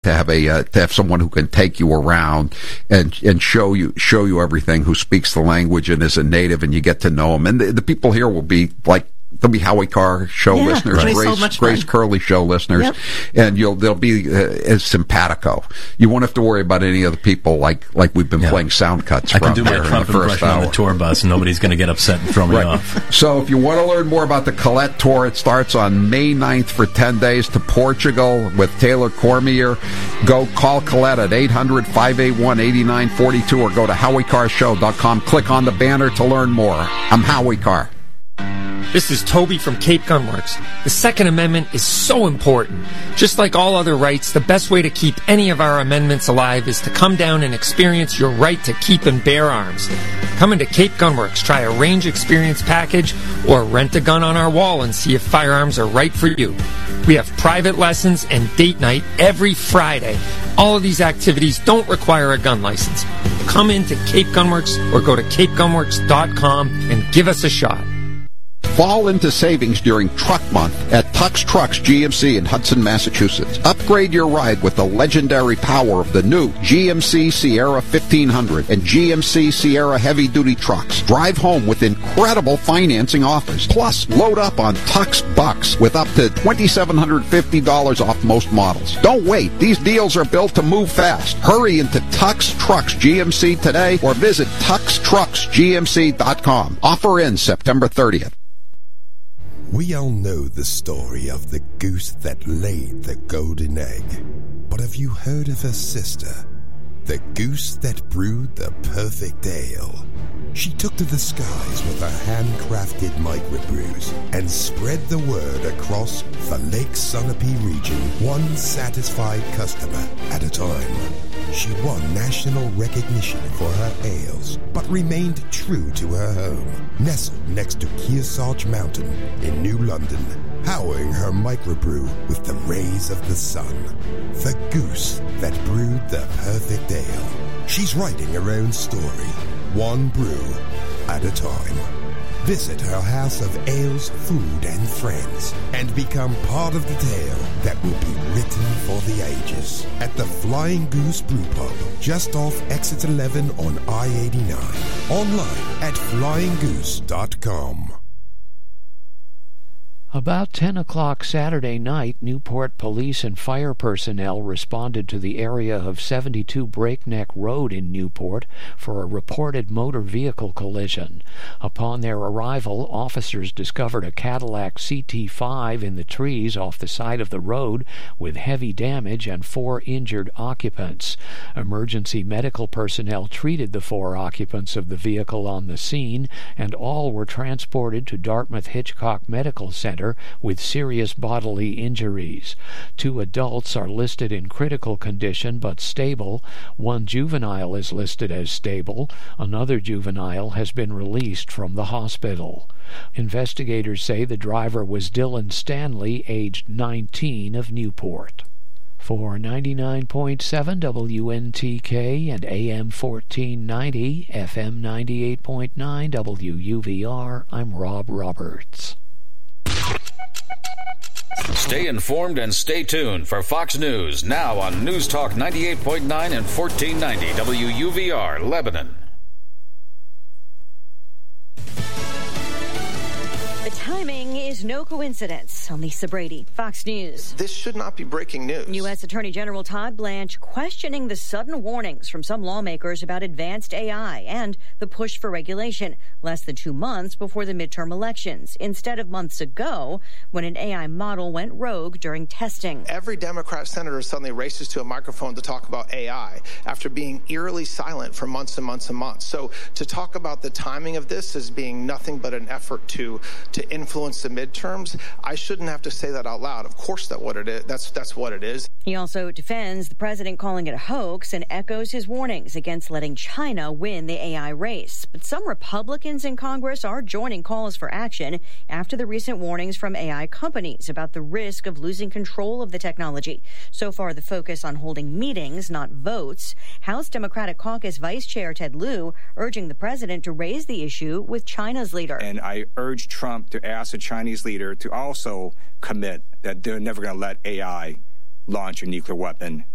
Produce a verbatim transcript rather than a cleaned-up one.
to have a uh, to have someone who can take you around and and show you show you everything, who speaks the language and is a native, and you get to know them. And the, the people here will be like, they'll be Howie Carr show yeah, listeners, right. Grace, so Grace Curley show listeners, yep. and you'll they'll be uh, as simpatico. You won't have to worry about any of the people like like we've been yeah. playing sound cuts. I from can do my Trump impression on the tour bus, and nobody's going to get upset and throw me right. off. So if you want to learn more about the Colette Tour, it starts on May ninth for ten days to Portugal with Taylor Cormier. Go call Colette at eight hundred, five eight one, eight nine four two or go to howie carr show dot com. Click on the banner to learn more. I'm Howie Carr. This is Toby from Cape Gunworks. The Second Amendment is so important. Just like all other rights, the best way to keep any of our amendments alive is to come down and experience your right to keep and bear arms. Come into Cape Gunworks, try a range experience package, or rent a gun on our wall and see if firearms are right for you. We have private lessons and date night every Friday. All of these activities don't require a gun license. Come into Cape Gunworks or go to cape gunworks dot com and give us a shot. Fall into savings during Truck Month at Tux Trucks G M C in Hudson, Massachusetts. Upgrade your ride with the legendary power of the new G M C Sierra fifteen hundred and G M C Sierra heavy-duty trucks. Drive home with incredible financing offers. Plus, load up on Tux Bucks with up to two thousand seven hundred fifty dollars off most models. Don't wait. These deals are built to move fast. Hurry into Tux Trucks G M C today or visit tux trucks g m c dot com. Offer ends September thirtieth. We all know the story of the goose that laid the golden egg. But have you heard of her sister? The goose that brewed the perfect ale. She took to the skies with her handcrafted microbrews and spread the word across the Lake Sunapee region, one satisfied customer at a time. She won national recognition for her ales, but remained true to her home, nestled next to Kearsarge Mountain in New London, powering her microbrew with the rays of the sun. The goose that brewed the perfect ale. She's writing her own story, one brew at a time. Visit her house of ales, food, and friends, and become part of the tale that will be written for the ages at the Flying Goose Brew Pub, just off Exit eleven on I eighty-nine. Online at flying goose dot com. About ten o'clock Saturday night, Newport police and fire personnel responded to the area of seventy-two Breakneck Road in Newport for a reported motor vehicle collision. Upon their arrival, officers discovered a Cadillac C T five in the trees off the side of the road with heavy damage and four injured occupants. Emergency medical personnel treated the four occupants of the vehicle on the scene, and all were transported to Dartmouth Hitchcock Medical Center with serious bodily injuries. Two adults are listed in critical condition but stable. One juvenile is listed as stable. Another juvenile has been released from the hospital. Investigators say the driver was Dylan Stanley, aged nineteen, of Newport. For ninety-nine point seven W N T K and A M fourteen ninety, F M ninety-eight point nine W U V R, I'm Rob Roberts. Stay informed and stay tuned for Fox News, now on News Talk ninety-eight point nine and fourteen ninety W U V R, Lebanon. The timing is no coincidence. I'm Lisa Brady, Fox News. This should not be breaking news. U S Attorney General Todd Blanche questioning the sudden warnings from some lawmakers about advanced A I and the push for regulation less than two months before the midterm elections, instead of months ago when an A I model went rogue during testing. Every Democrat senator suddenly races to a microphone to talk about A I after being eerily silent for months and months and months. So to talk about the timing of this as being nothing but an effort to to influence the midterms, I shouldn't have to say that out loud. Of course that's what it is. That's that's what it is. He also defends the president calling it a hoax and echoes his warnings against letting China win the A I race. But some Republicans in Congress are joining calls for action after the recent warnings from A I companies about the risk of losing control of the technology. So far, the focus on holding meetings, not votes. House Democratic Caucus Vice Chair Ted Lieu urging the president to raise the issue with China's leader. And I urge Trump to ask the Chinese leader to also commit that they're never going to let A I launch a nuclear weapon